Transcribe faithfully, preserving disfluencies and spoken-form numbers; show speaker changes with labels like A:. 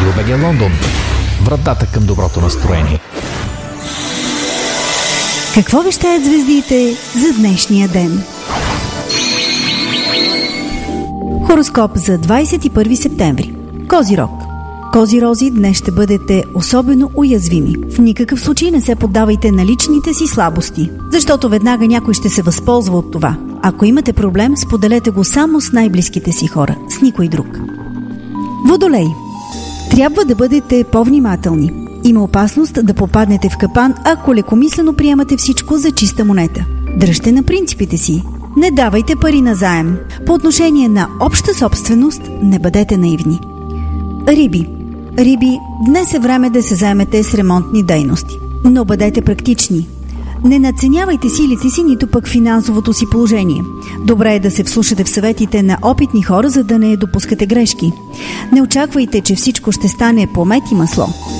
A: Радио БГ Лондон. Вратата към доброто настроение.
B: Какво вещаят звездите за днешния ден? Хороскоп за двадесет и първи септември. Козирог. Козирози, днес ще бъдете особено уязвими. В никакъв случай не се поддавайте на личните си слабости, защото веднага някой ще се възползва от това. Ако имате проблем, споделете го само с най-близките си хора, с никой друг. Водолей. Трябва да бъдете по-внимателни. Има опасност да попаднете в капан, ако лекомислено приемате всичко за чиста монета. Дръжте на принципите си. Не давайте пари назаем. По отношение на обща собственост, не бъдете наивни. Риби. Риби, днес е време да се заемете с ремонтни дейности. Но бъдете практични. Не надценявайте силите си, нито пък финансовото си положение. Добре е да се вслушате в съветите на опитни хора, за да не допускате грешки. Не очаквайте, че всичко ще стане по мед и масло.